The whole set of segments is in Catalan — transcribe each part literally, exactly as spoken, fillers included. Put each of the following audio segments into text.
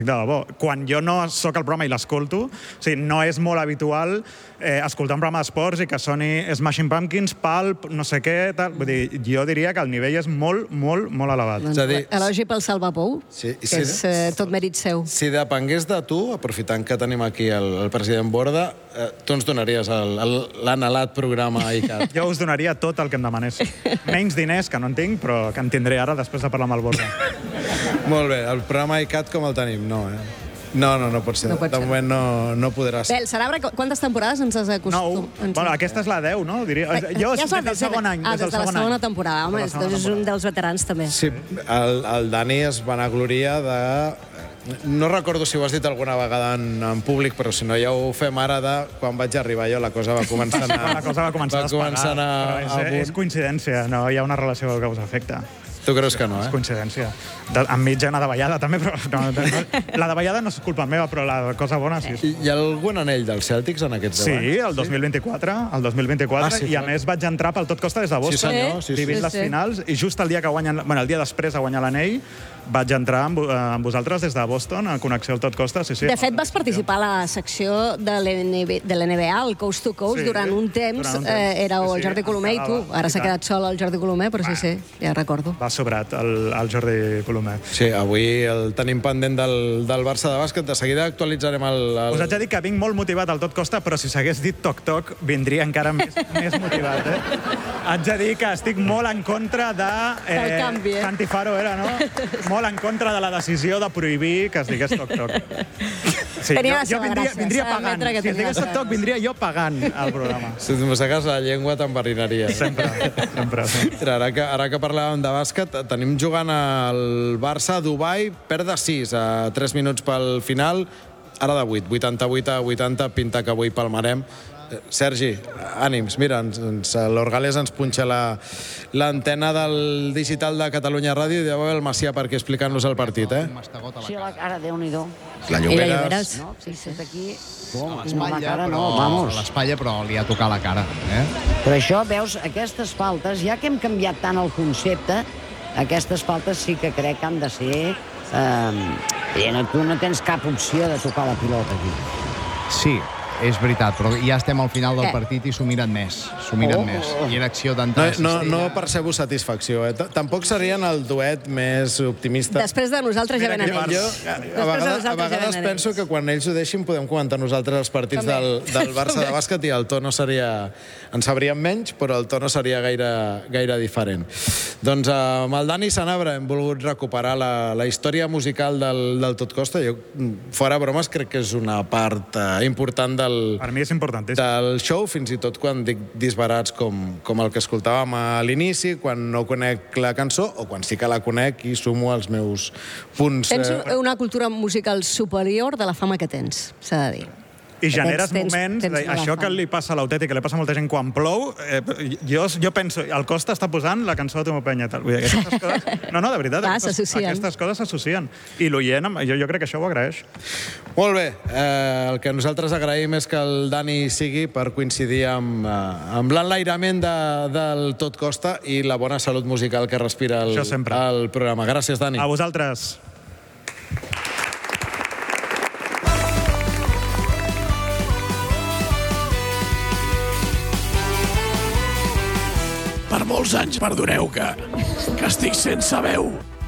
De debò, quan jo no soc al programa i l'escolto, o sigui, no és molt habitual eh, escoltar un programa d'esports i que soni Smashing Pumpkins, Pulp, no sé què, tal. Vull dir, jo diria que el nivell és molt, molt, molt elevat. Doncs, dir, elogi pel Salvapou, sí, que sí, és eh, tot mèrit seu. Si depengués de tu, aprofitant que tenim aquí el, el president Borda, eh, tu ens donaries l'anhelat programa ICAT. Jo us donaria tot el que em demanéssiu. Menys diners, que no en tinc, però que en tindré ara després de parlar amb el Borda. Molt bé, el programa ICAT com el tenim? No, eh? No, no, no pot ser. No pot de ser. moment no, no podrà ser. Bé, el Cerebre, quantes temporades ens has acostum... No, bueno, aquesta és la deu, no? Diria... Jo ja des del segon any. Ah, des de la segona temporada. Home, doncs és un dels veterans, també. Sí, el, el Dani es vanagloria de... No recordo si ho has dit alguna vegada en, en públic, però si no ja ho fem ara de quan vaig arribar jo, la cosa va començar a... la cosa va començar, va a començar a... Però és, és coincidència, no hi ha una relació que us afecta. Tu creus que no, eh? És coincidència. De, enmig hi ha una davallada, també, però... No, no, la davallada no és culpa meva, però la cosa bona sí. I hi ha algun anell dels Cèltics en aquests deu anys? Sí, el dos mil vint-i-quatre, el dos mil vint-i-quatre, ah, sí, i a més vaig entrar pel Tot Costa des de Boston. Sí, senyor. Sí, sí, vivint sí, les sí. finals, i just el dia que guanyen... Bueno, el dia després de guanyar l'anell, vaig entrar amb, amb vosaltres des de Boston, a Connexió al Tot Costa. Sí, sí, de fet, vas participar a la secció de l'N B A, el Coast to Coast, sí, durant un temps. Durant un temps. Eh, era sí, el Jordi Colomer i tu. Ara s'ha quedat sol el Jordi Colomer, però sí, sí, ja recordo. Va sobrat el, el Jordi Colomer. Sí, avui el tenim pendent del, del Barça de bàsquet. De seguida actualitzarem el... el... Us haig de dir que vinc molt motivat al Tot Costa, però si s'hagués dit toc-toc, vindria encara més, més motivat, eh? Haig de dir que estic molt en contra de... Eh, el canvi, eh? Cantifaro era, no? Molt en contra de la decisió de prohibir que es digués toc-toc. Sí, tenia jo, jo vindria, gràcia, vindria pagant. Si es digués toc-toc, vindria jo pagant al programa. Si et mossegues la llengua, t'enverinaria. Sempre, sempre. sempre. Ara que, ara que parlàvem de bàsquet, tenim jugant al Barça a Dubai, perd de sis a tres minuts pel final, ara de vuit, vuitanta-vuit a vuitanta, pinta que avui palmarem. Sergi, ànims, mira, ens, ens, l'Orgales ens punxa l'antena la, del digital de Catalunya Ràdio i deu haver el Macià per aquí explicant-nos el partit, eh? Sí, la cara, Déu-n'hi-do. La Lloberes. No, si és aquí... Com? A l'espatlla, cara, però... No, vamos. A l'espatlla, però li ha tocat la cara, eh? Però això, veus, aquestes faltes, ja que hem canviat tant el concepte, aquestes faltes sí que crec que han de ser... Eh, no, tu no tens cap opció de tocar la pilota aquí. Sí, és veritat, però ja estem al final del Què? partit i s'ho miren més. S'ho miren Oh, més. oh, oh. I era acció d'entrar No, no, no percebo satisfacció, eh? Tampoc serien el duet més optimista. Després de nosaltres ja venen Jo, ells. a, a vegades, a vegades penso que quan ells ho deixin podem comentar nosaltres els partits del, del Barça de bàsquet i el to no seria... En sabríem menys, però el to no seria gaire, gaire diferent. Doncs amb el Dani Sanabra hem volgut recuperar la, la història musical del, del Tot Costa. Jo, fora bromes, crec que és una part eh, important del, Per mi és importantíssim. del show, fins i tot quan dic disbarats com, com el que escoltàvem a l'inici, quan no conec la cançó, o quan sí que la conec i sumo els meus punts. Tens eh, una cultura musical superior de la fama que tens, s'ha de dir. I generes Tens- tens- moments, tens de, la això que fama. li passa a l'Autet i que li passa a molta gent quan plou, eh, jo, jo penso, el Costa està posant la cançó de Tomo Penya. Tal. Vull dir, aquestes coses, no, no, de veritat, Clar, aquestes, s'associen. aquestes coses s'associen. I l'oient, jo, jo crec que això ho agraeix. Molt bé, eh, el que nosaltres agraïm és que el Dani sigui per coincidir amb, eh, amb l'enlairament de, del Tot Costa i la bona salut musical que respira el, Això sempre. el programa. Gràcies, Dani. A vosaltres. Per molts anys, perdoneu que, que estic sense veu.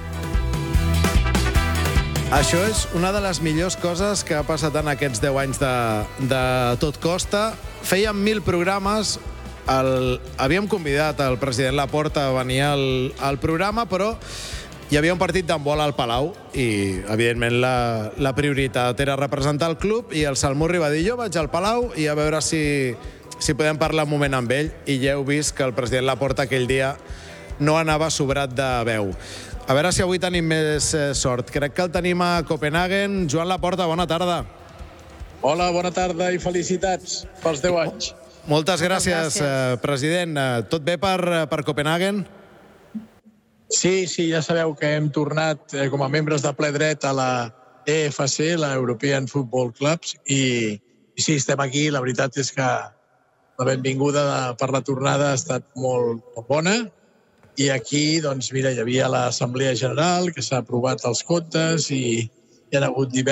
Això és una de les millors coses que ha passat en aquests deu anys de, de Tot Costa. Fèiem mil programes, el, havíem convidat el president Laporta a venir al, al programa, però hi havia un partit d'handbol al Palau i, evidentment, la, la prioritat era representar el club i el Salmurri va dir jo vaig al Palau i a veure si... si podem parlar un moment amb ell, i ja heu vist que el president Laporta aquell dia no anava sobrat de veu. A veure si avui tenim més eh, sort. Crec que el tenim a Copenhagen. Joan Laporta, bona tarda. Hola, bona tarda i felicitats pels deu anys. Moltes gràcies, gràcies. Eh, president. Eh, tot bé per, per Copenhagen? Sí, sí, ja sabeu que hem tornat eh, com a membres de ple dret a la E F C, la European Football Clubs, i, i sí, estem aquí. La veritat és que la benvinguda de, per la tornada ha estat molt, molt bona. I aquí, doncs, mira, hi havia l'Assemblea General, que s'ha aprovat els comptes, i, hi ha hagut diversos